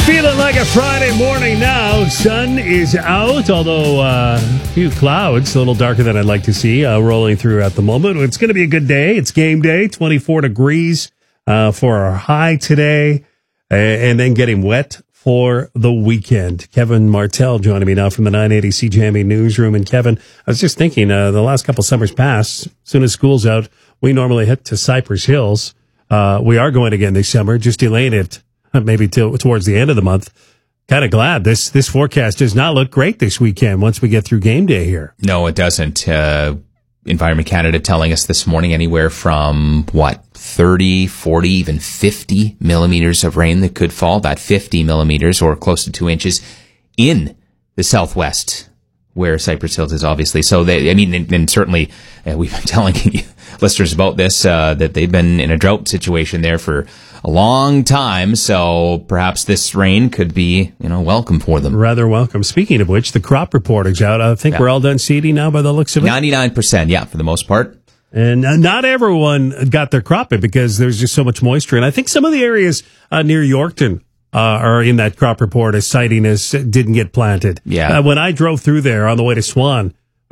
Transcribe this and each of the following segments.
Feeling like a Friday morning now. Sun is out, although a few clouds, a little darker than I'd like to see, rolling through at the moment. It's going to be a good day. It's game day, 24 degrees for our high today, and then getting wet for the weekend. Kevin Martell joining me now from the 980 CJME newsroom. And Kevin, I was just thinking, the last couple summers past, as soon as school's out, we normally head to Cypress Hills. We are going again this summer, just delaying it maybe towards the end of the month. Kind of glad this forecast does not look great this weekend once we get through game day here. No, it doesn't. Environment Canada telling us this morning anywhere from 30, 40, even 50 millimeters of rain that could fall. About 50 millimeters or close to 2 inches in the southwest, where Cypress Hills is obviously. So and certainly we've been telling listeners about this, that they've been in a drought situation there for a long time. So perhaps this rain could be, welcome for them. Rather welcome. Speaking of which, the crop report is out. I think we're all done seeding now by the looks of it. 99%, yeah, for the most part. And not everyone got their crop in because there's just so much moisture. And I think some of the areas near Yorkton are in that crop report as citing as didn't get planted. Yeah. When I drove through there on the way to Swan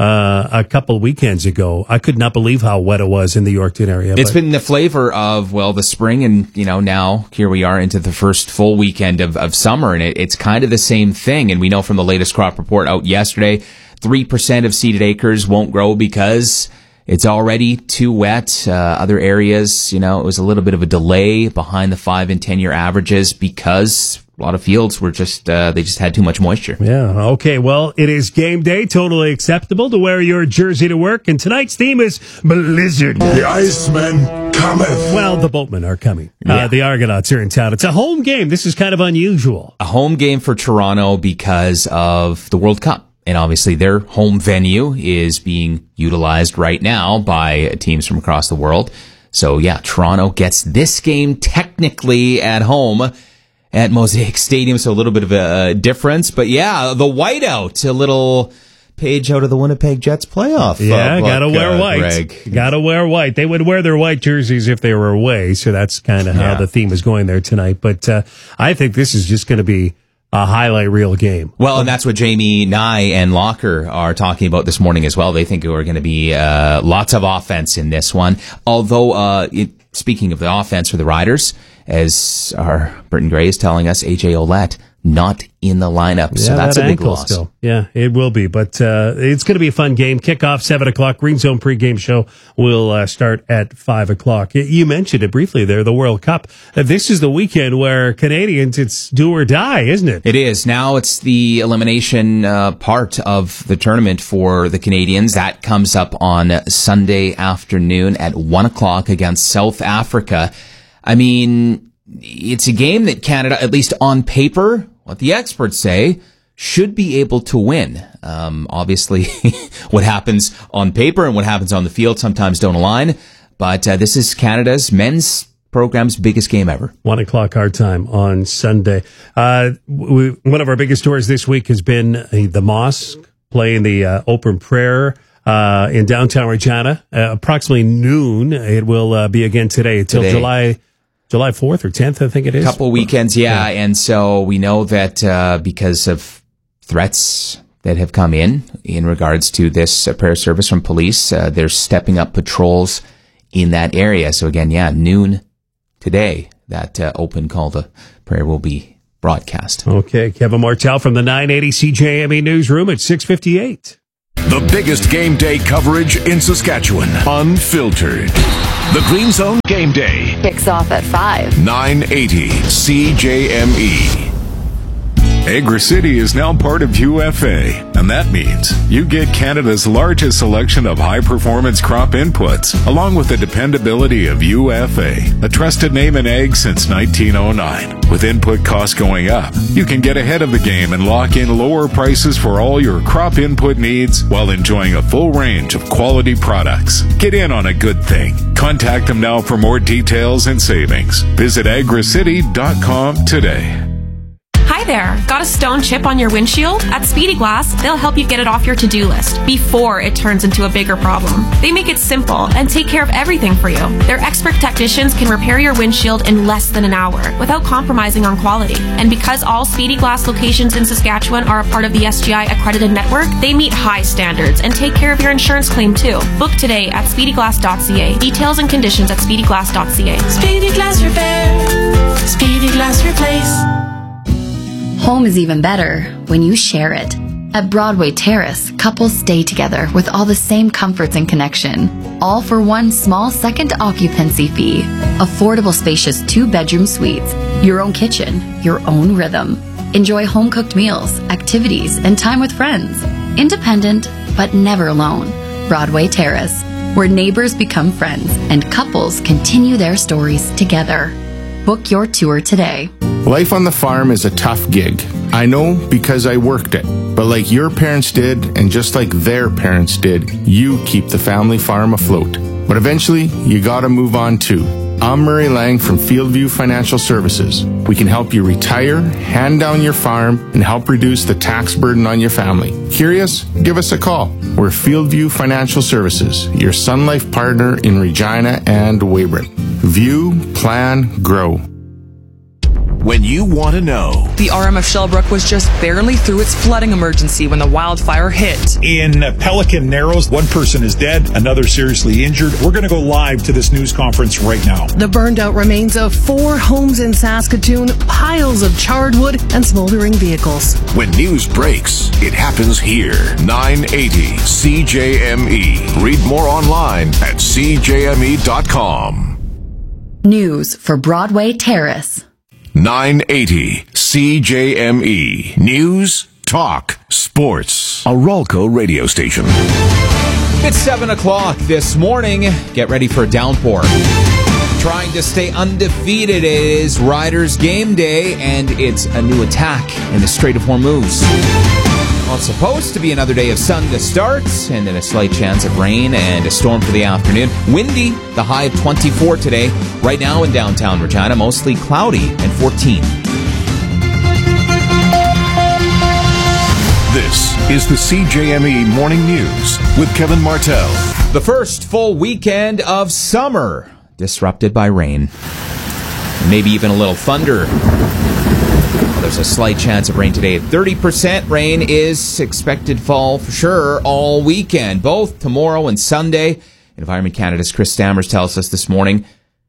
a couple weekends ago, I could not believe how wet it was in the Yorkton area. It's been the flavor of, the spring, and, now here we are into the first full weekend of summer, and it's kind of the same thing. And we know from the latest crop report out yesterday, 3% of seeded acres won't grow because it's already too wet. Other areas, it was a little bit of a delay behind the 5 and 10 year averages because a lot of fields were just, they just had too much moisture. Yeah. Okay. Well, it is game day. Totally acceptable to wear your jersey to work. And tonight's theme is Blizzard. The Iceman cometh. Well, the boatmen are coming. Yeah. The Argonauts are in town. It's a home game. This is kind of unusual. A home game for Toronto because of the World Cup. And obviously their home venue is being utilized right now by teams from across the world. So yeah, Toronto gets this game technically at home at Mosaic Stadium, so a little bit of a difference. But yeah, the whiteout, a little page out of the Winnipeg Jets playoff. Yeah, gotta wear white. Greg. Gotta wear white. They would wear their white jerseys if they were away, so that's kind of how the theme is going there tonight. But I think this is just going to be a highlight reel game. Well, and that's what Jamie Nye and Locker are talking about this morning as well. They think we're going to be lots of offense in this one. Although, speaking of the offense for the Riders, as our Burton Gray is telling us, AJ Ouellette not in the lineup. So that's a big loss. Still. Yeah, it will be. But it's going to be a fun game. Kickoff 7 o'clock. Green Zone pregame show will start at 5 o'clock. You mentioned it briefly there, the World Cup. This is the weekend where Canadians, it's do or die, isn't it? It is. Now it's the elimination part of the tournament for the Canadians. That comes up on Sunday afternoon at 1 o'clock against South Africa. I mean, it's a game that Canada, at least on paper, what the experts say, should be able to win. Obviously, what happens on paper and what happens on the field sometimes don't align. But this is Canada's men's program's biggest game ever. 1 o'clock our time on Sunday. One of our biggest stories this week has been the mosque playing the open prayer in downtown Regina. Approximately noon. It will be again today until July 4th or 10th, I think it is. Couple weekends, yeah. And so we know that because of threats that have come in regards to this prayer service from police, they're stepping up patrols in that area. So again, noon today, that open call to prayer will be broadcast. Okay, Kevin Martell from the 980 CJME newsroom at 6:58. The biggest game day coverage in Saskatchewan. Unfiltered. The Green Zone Game Day. Kicks off at 5. 980 CJME. Agri-City is now part of UFA, and that means you get Canada's largest selection of high-performance crop inputs, along with the dependability of UFA, a trusted name in ag since 1909. With input costs going up, you can get ahead of the game and lock in lower prices for all your crop input needs while enjoying a full range of quality products. Get in on a good thing. Contact them now for more details and savings. Visit agricity.com today. Hi there. Got a stone chip on your windshield? At Speedy Glass, they'll help you get it off your to-do list before it turns into a bigger problem. They make it simple and take care of everything for you. Their expert technicians can repair your windshield in less than an hour without compromising on quality. And because all Speedy Glass locations in Saskatchewan are a part of the SGI accredited network, they meet high standards and take care of your insurance claim too. Book today at speedyglass.ca. Details and conditions at speedyglass.ca. Speedy Glass Repair. Speedy Glass Replace. Home is even better when you share it. At Broadway Terrace, couples stay together with all the same comforts and connection, all for one small second occupancy fee. Affordable, spacious 2-bedroom suites, your own kitchen, your own rhythm. Enjoy home-cooked meals, activities, and time with friends. Independent, but never alone. Broadway Terrace, where neighbors become friends and couples continue their stories together. Book your tour today. Life on the farm is a tough gig. I know because I worked it. But like your parents did, and just like their parents did, you keep the family farm afloat. But eventually, you gotta move on too. I'm Murray Lang from Fieldview Financial Services. We can help you retire, hand down your farm, and help reduce the tax burden on your family. Curious? Give us a call. We're Fieldview Financial Services, your Sun Life partner in Regina and Weyburn. View, plan, grow. When you want to know. The RM of Shellbrook was just barely through its flooding emergency when the wildfire hit. In Pelican Narrows, one person is dead, another seriously injured. We're going to go live to this news conference right now. The burned out remains of 4 homes in Saskatoon, piles of charred wood, and smoldering vehicles. When news breaks, it happens here. 980 CJME. Read more online at cjme.com. News for Broadway Terrace. 980 CJME. News, talk, sports. A Ralco radio station. It's 7 o'clock this morning. Get ready for a downpour. Trying to stay undefeated, it is Riders game day, and it's a new attack in the Strait of Hormuz. Well, it's supposed to be another day of sun to start, and then a slight chance of rain and a storm for the afternoon. Windy, the high of 24 today. Right now in downtown Regina, mostly cloudy and 14. This is the CJME Morning News with Kevin Martell. The first full weekend of summer, disrupted by rain. Maybe even a little thunder. There's a slight chance of rain today. 30% rain is expected to fall for sure all weekend, both tomorrow and Sunday. Environment Canada's Chris Stammers tells us this morning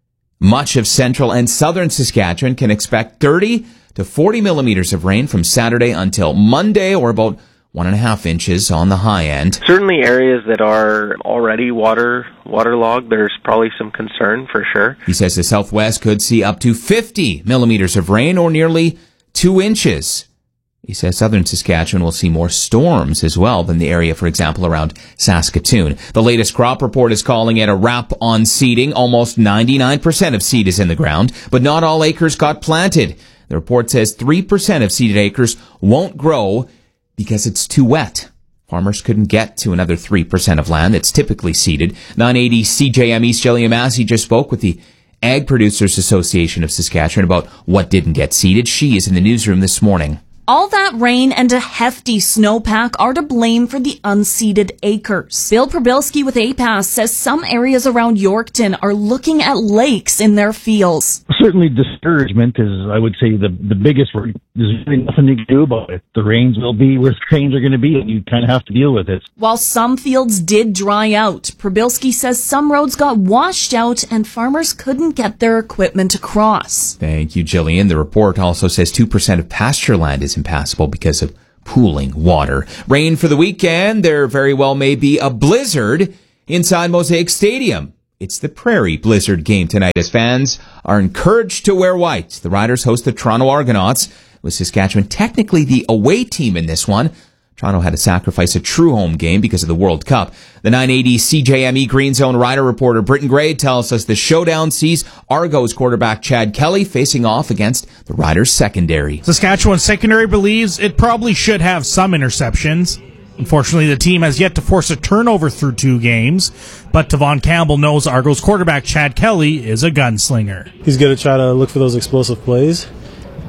much of central and southern Saskatchewan can expect 30 to 40 millimeters of rain from Saturday until Monday, or about 1.5 inches on the high end. Certainly areas that are already waterlogged, there's probably some concern for sure. He says the southwest could see up to 50 millimeters of rain, or nearly 2 inches. He says southern Saskatchewan will see more storms as well than the area, for example, around Saskatoon. The latest crop report is calling it a wrap on seeding. Almost 99% of seed is in the ground, but not all acres got planted. The report says 3% of seeded acres won't grow because it's too wet. Farmers couldn't get to another 3% of land that's typically seeded. 980 CJME's Jillian Massey just spoke with the Ag Producers Association of Saskatchewan about what didn't get seeded. She is in the newsroom this morning. All that rain and a hefty snowpack are to blame for the unseeded acres. Bill Probilski with APAS says some areas around Yorkton are looking at lakes in their fields. Certainly discouragement is, I would say, the biggest word. There's really nothing you can do about it. The rains will be where the rains are going to be, and you kind of have to deal with it. While some fields did dry out, Probilski says some roads got washed out and farmers couldn't get their equipment across. Thank you, Jillian. The report also says 2% of pasture land is impassable because of pooling water. Rain for the weekend. There very well may be a blizzard inside Mosaic Stadium. It's the Prairie Blizzard game tonight as fans are encouraged to wear white. The Riders host the Toronto Argonauts, with Saskatchewan technically the away team in this one. Toronto had to sacrifice a true home game because of the World Cup. The 980 CJME Green Zone Rider reporter Britton Gray tells us the showdown sees Argos quarterback Chad Kelly facing off against the Riders secondary. Saskatchewan secondary believes it probably should have some interceptions. Unfortunately, the team has yet to force a turnover through 2 games, but Tavon Campbell knows Argos quarterback Chad Kelly is a gunslinger. He's going to try to look for those explosive plays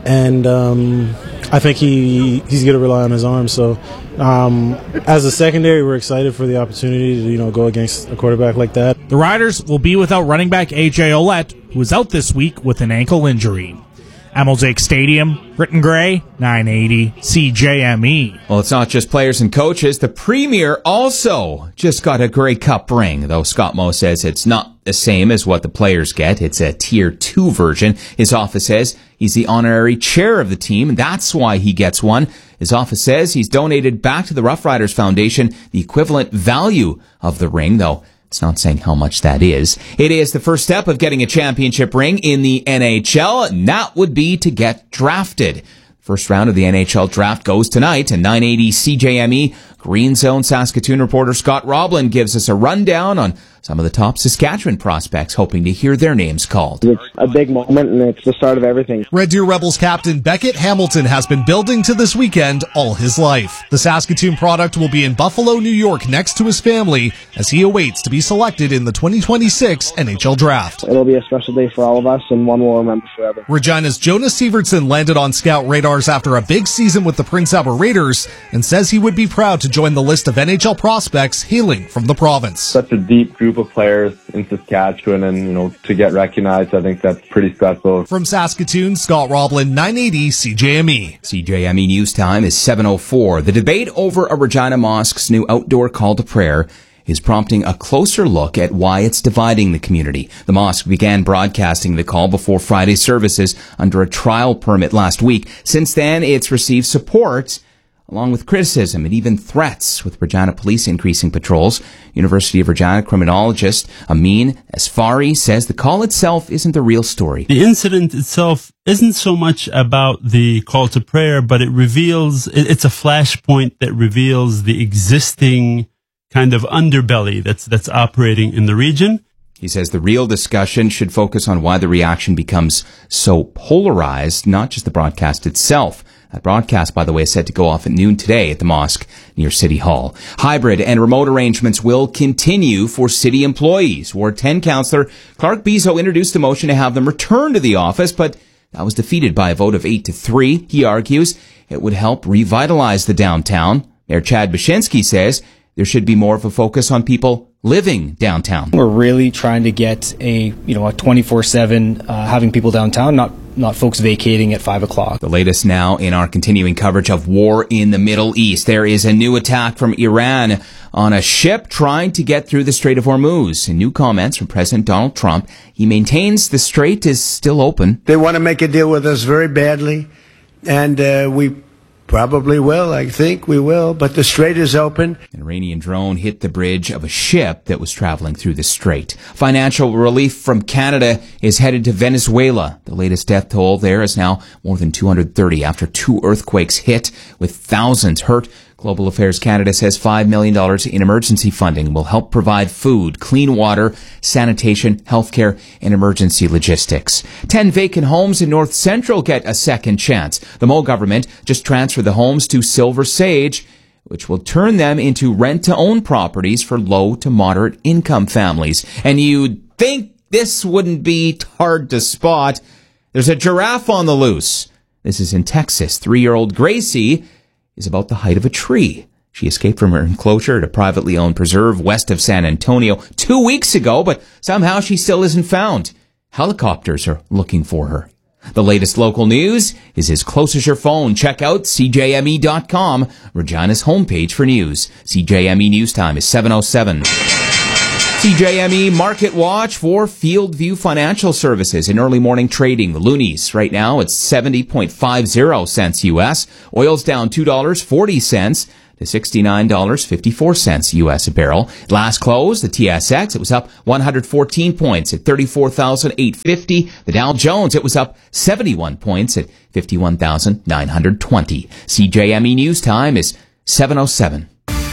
and I think he's going to rely on his arm. So as a secondary, we're excited for the opportunity to go against a quarterback like that. The Riders will be without running back A.J. Ouellette, who is out this week with an ankle injury. At Mosaic Stadium, Britton Gray, 980 CJME. Well, it's not just players and coaches. The Premier also just got a Grey Cup ring, though Scott Moe says it's not the same as what the players get. It's a Tier 2 version. His office says he's the honorary chair of the team, and that's why he gets one. His office says he's donated back to the Rough Riders Foundation the equivalent value of the ring, though it's not saying how much that is. It is the first step of getting a championship ring in the NHL, and that would be to get drafted. First round of the NHL draft goes tonight, and 980 CJME Green Zone Saskatoon reporter Scott Roblin gives us a rundown on some of the top Saskatchewan prospects, hoping to hear their names called. It's a big moment, and it's the start of everything. Red Deer Rebels captain Beckett Hamilton has been building to this weekend all his life. The Saskatoon product will be in Buffalo, New York, next to his family, as he awaits to be selected in the 2026 NHL Draft. It'll be a special day for all of us, and one we'll remember forever. Regina's Jonas Sievertson landed on scout radars after a big season with the Prince Albert Raiders, and says he would be proud to join the list of NHL prospects hailing from the province. Such a deep group of players in Saskatchewan, and to get recognized, I think that's pretty special. From Saskatoon, Scott Roblin, 980 CJME. CJME News Time is 7:04. The debate over a Regina Mosque's new outdoor call to prayer is prompting a closer look at why it's dividing the community. The mosque began broadcasting the call before Friday's services under a trial permit last week. Since then, it's received support, along with criticism and even threats, with Regina Police increasing patrols. University of Regina criminologist Amin Asfari says the call itself isn't the real story. The incident itself isn't so much about the call to prayer, but it's a flashpoint that reveals the existing kind of underbelly that's operating in the region. He says the real discussion should focus on why the reaction becomes so polarized, not just the broadcast itself. That broadcast, by the way, is set to go off at noon today at the mosque near City Hall. Hybrid and remote arrangements will continue for city employees. Ward 10 councillor Clark Bezo introduced a motion to have them return to the office, but that was defeated by a vote of 8-3. He argues it would help revitalize the downtown. Mayor Chad Bashinsky says there should be more of a focus on people living downtown. We're really trying to get a 24/7 having people downtown, not folks vacating at 5 o'clock. The latest now in our continuing coverage of war in the Middle East. There is a new attack from Iran on a ship trying to get through the Strait of Hormuz. And new comments from President Donald Trump. He maintains the strait is still open. They want to make a deal with us very badly, and we probably will. I think we will, but the strait is open. An Iranian drone hit the bridge of a ship that was traveling through the strait. Financial relief from Canada is headed to Venezuela. The latest death toll there is now more than 230 after 2 earthquakes hit, with thousands hurt. Global Affairs Canada says $5 million in emergency funding will help provide food, clean water, sanitation, healthcare, and emergency logistics. 10 vacant homes in North Central get a second chance. The Moe government just transferred the homes to Silver Sage, which will turn them into rent-to-own properties for low to moderate income families. And you'd think this wouldn't be hard to spot. There's a giraffe on the loose. This is in Texas. 3-year-old Gracie is about the height of a tree. She escaped from her enclosure at a privately owned preserve west of San Antonio 2 weeks ago, but somehow she still isn't found. Helicopters are looking for her. The latest local news is as close as your phone. Check out CJME.com, Regina's homepage for news. CJME News Time is 7:07. CJME Market Watch for Fieldview Financial Services in early morning trading. The loonies right now it's 70.50 cents U.S. Oil's down $2.40 to $69.54 U.S. a barrel. Last close, the TSX, it was up 114 points at 34,850. The Dow Jones, it was up 71 points at 51,920. CJME News Time is 7:07.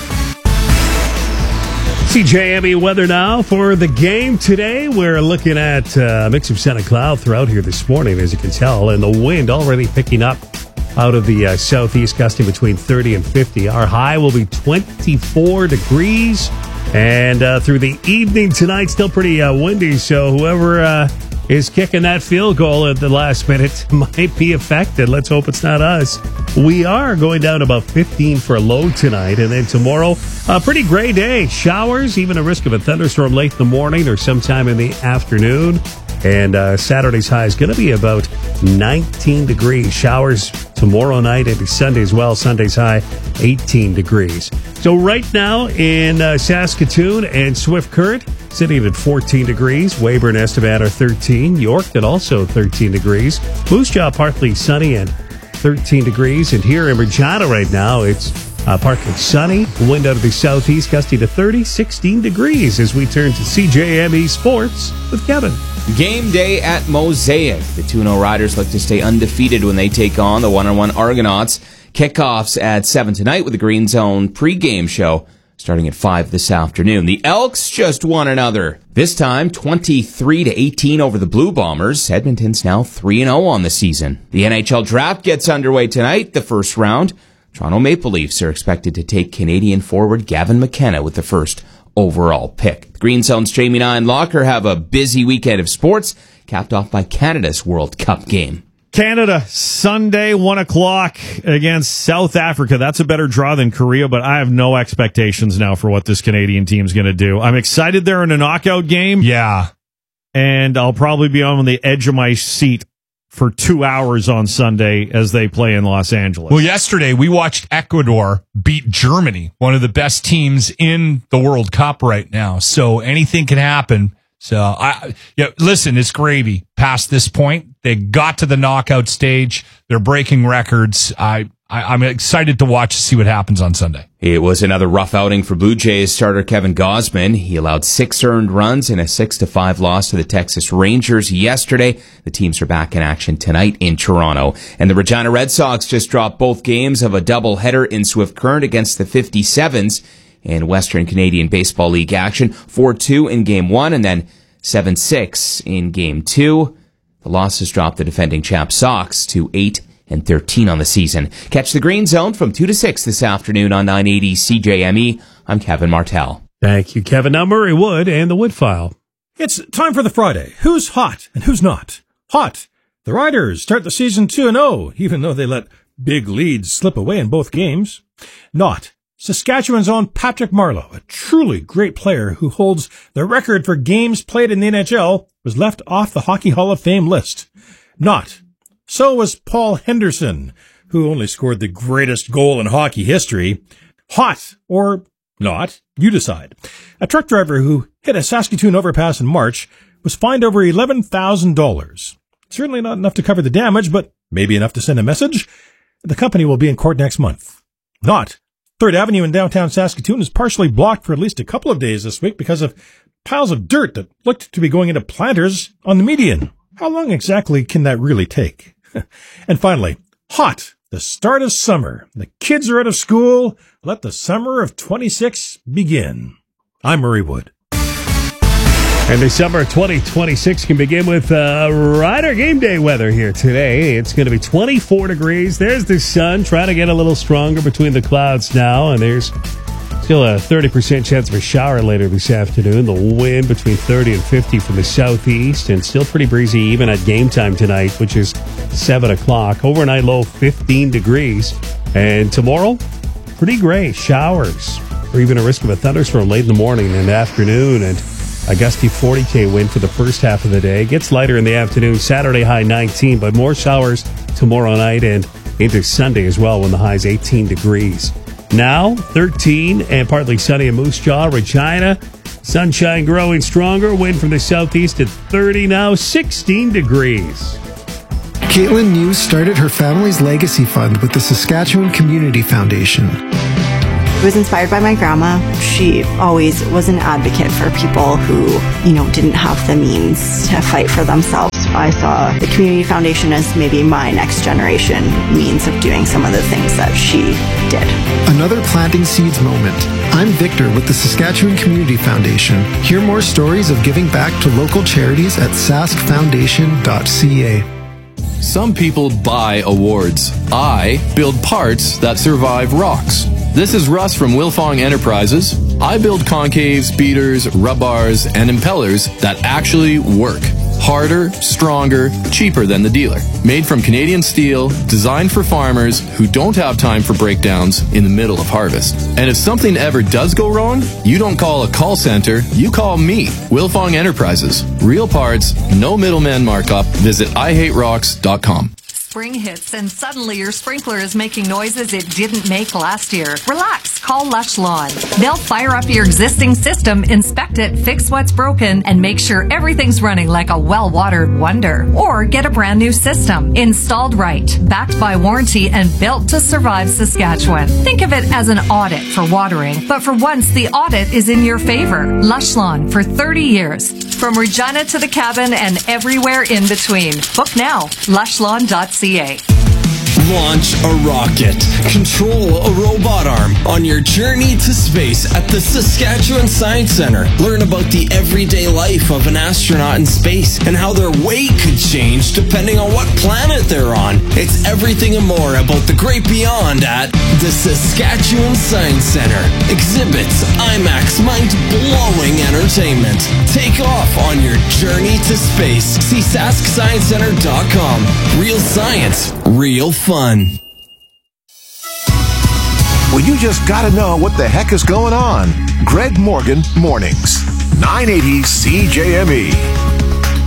CJME weather now for the game today. We're looking at a mix of sun and cloud throughout here this morning, as you can tell, and the wind already picking up out of the southeast, gusting between 30 and 50. Our high will be 24 degrees, and through the evening tonight, still pretty windy, so whoever is kicking that field goal at the last minute. Might be affected. Let's hope it's not us. We are going down about 15 for a low tonight, and then tomorrow, a pretty gray day. Showers, even a risk of a thunderstorm late in the morning or sometime in the afternoon. And Saturday's high is going to be about 19 degrees. Showers tomorrow night and Sunday as well. Sunday's high, 18 degrees. So right now in Saskatoon and Swift Current, sitting at 14 degrees. Weyburn, Estevan are 13. Yorkton also 13 degrees. Moose Jaw partly sunny and 13 degrees. And here in Regina right now, it's partly sunny. Wind out of the southeast, gusty to 30, 16 degrees as we turn to CJME Sports with Kevin. Game day at Mosaic. The 2-0 Riders look to stay undefeated when they take on the 1-1 Argonauts. Kickoffs at 7 tonight with the Green Zone pregame show starting at 5 this afternoon. The Elks just won another. This time 23-18 over the Blue Bombers. Edmonton's now 3-0 on the season. The NHL draft gets underway tonight, the first round. Toronto Maple Leafs are expected to take Canadian forward Gavin McKenna with the first overall pick. The Green Zone's Jamie and Locker have a busy weekend of sports, capped off by Canada's World Cup game. Canada, Sunday, 1 o'clock against South Africa. That's a better draw than Korea, but I have no expectations now for what this Canadian team's going to do. I'm excited they're in a knockout game. Yeah. And I'll probably be on the edge of my seat for 2 hours on Sunday as they play in Los Angeles. Well, yesterday we watched Ecuador beat Germany, one of the best teams in the World Cup right now. So anything can happen. So, listen, it's gravy past this point. They got to the knockout stage. They're breaking records. I'm excited to watch to see what happens on Sunday. It was another rough outing for Blue Jays starter Kevin Gausman. He allowed 6 earned runs in a 6-5 loss to the Texas Rangers yesterday. The teams are back in action tonight in Toronto. And the Regina Red Sox just dropped both games of a doubleheader in Swift Current against the 57s in Western Canadian Baseball League action. 4-2 in Game 1 and then 7-6 in Game 2. The losses dropped the defending champ Sox to 8-13 on the season. Catch the Green Zone from 2 to 6 this afternoon on 980 CJME. I'm Kevin Martell. Thank you, Kevin. Now Murray Wood and the Wood File. It's time for the Friday. Who's hot and who's not? Hot. The Riders start the season 2-0, even though they let big leads slip away in both games. Not. Saskatchewan's own Patrick Marleau, a truly great player who holds the record for games played in the NHL, was left off the Hockey Hall of Fame list. Not. So was Paul Henderson, who only scored the greatest goal in hockey history. Hot or not, you decide. A truck driver who hit a Saskatoon overpass in March was fined over $11,000. Certainly not enough to cover the damage, but maybe enough to send a message. The company will be in court next month. Not. 3rd Avenue in downtown Saskatoon is partially blocked for at least a couple of days this week because of piles of dirt that looked to be going into planters on the median. How long exactly can that really take? And finally, hot. The start of summer. The kids are out of school. Let the summer of 26 begin. I'm Murray Wood. And the summer of 2026 can begin with Rider game day weather here today. It's going to be 24 degrees. There's the sun trying to get a little stronger between the clouds now. And there's still a 30% chance of a shower later this afternoon. The wind between 30 and 50 from the southeast. And still pretty breezy even at game time tonight, which is 7 o'clock. Overnight low 15 degrees. And tomorrow, pretty gray. Showers. Or even a risk of a thunderstorm late in the morning and afternoon. And a gusty 40K wind for the first half of the day. Gets lighter in the afternoon. Saturday high 19, but more showers tomorrow night and into Sunday as well when the high is 18 degrees. Now 13 and partly sunny in Moose Jaw, Regina. Sunshine growing stronger. Wind from the southeast at 30 now, 16 degrees. Caitlin News started her family's legacy fund with the Saskatchewan Community Foundation. I was inspired by my grandma. She always was an advocate for people who, didn't have the means to fight for themselves. I saw the Community Foundation as maybe my next generation means of doing some of the things that she did. Another planting seeds moment. I'm Victor with the Saskatchewan Community Foundation. Hear more stories of giving back to local charities at saskfoundation.ca. Some people buy awards. I build parts that survive rocks. This is Russ from Wilfong Enterprises. I build concaves, beaters, rub bars, and impellers that actually work. Harder, stronger, cheaper than the dealer. Made from Canadian steel, designed for farmers who don't have time for breakdowns in the middle of harvest. And if something ever does go wrong, you don't call a call center, you call me, Wilfong Enterprises. Real parts, no middleman markup. Visit IHateRocks.com. Spring hits and suddenly your sprinkler is making noises it didn't make last year. Relax, call Lush Lawn. They'll fire up your existing system, inspect it, fix what's broken, and make sure everything's running like a well-watered wonder. Or get a brand new system, installed right, backed by warranty, and built to survive Saskatchewan. Think of it as an audit for watering, but for once the audit is in your favor. Lush Lawn for 30 years. From Regina to the cabin and everywhere in between. Book now, lushlawn.ca. Launch a rocket. Control a robot arm on your journey to space at the Saskatchewan Science Centre. Learn about the everyday life of an astronaut in space and how their weight could change depending on what planet they're on. It's everything and more about the great beyond at the Saskatchewan Science Centre. Exhibits, IMAX, mind-blowing entertainment. Take off on your journey to space. See SaskScienceCenter.com. Real science, real fun. Well, you just got to know what the heck is going on. Greg Morgan Mornings, 980 CJME.